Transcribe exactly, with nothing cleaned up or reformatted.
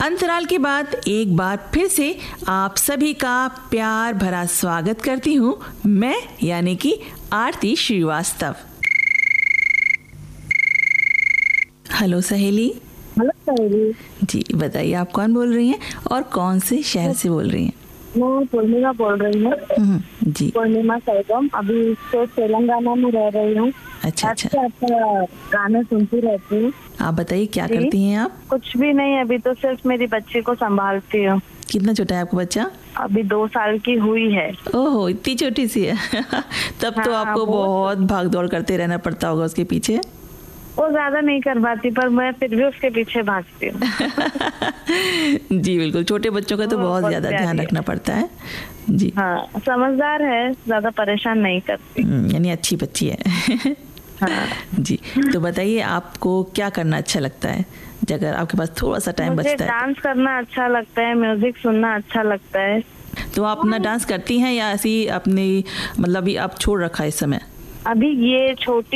अंतराल के बाद एक बार फिर से आप सभी का प्यार भरा स्वागत करती हूँ मैं, यानी कि आरती श्रीवास्तव। हेलो सहेली। हेलो सहेली जी, बताइए आप कौन बोल रही हैं और कौन से शहर से बोल रही हैं? मैं पूर्णिमा बोल रही हूँ। जी, पूर्णिमा सैगम, अभी तो तेलंगाना में रह रही हूँ। अच्छा अच्छा। अच्छा, गाने सुनती रहती हूँ। आप बताइए क्या करती हैं आप? कुछ भी नहीं, अभी तो सिर्फ मेरी बच्ची को संभालती हूँ। कितना छोटा है आपका बच्चा? अभी दो साल की हुई है। ओहो, इतनी छोटी सी है। तब तो हाँ, आपको बहुत भाग दौड़ करते रहना पड़ता होगा उसके पीछे। वो ज्यादा नहीं कर पाती, पर मैं फिर भी उसके पीछे भागती हूँ। जी बिल्कुल, छोटे बच्चों का तो बहुत ज्यादा ध्यान रखना पड़ता है। जी हाँ, समझदार है, ज्यादा परेशान नहीं करती, यानी अच्छी बच्ची है। हाँ। जी, तो बताइए आपको क्या करना अच्छा लगता है अगर आपके पास थोड़ा सा टाइम मुझे बचता है? डांस करना अच्छा लगता है, म्यूजिक सुनना अच्छा लगता है। तो आप अपना डांस करती हैं या ऐसी अपनी मतलब आप छोड़ रखा है इस समय? अभी ये छोटी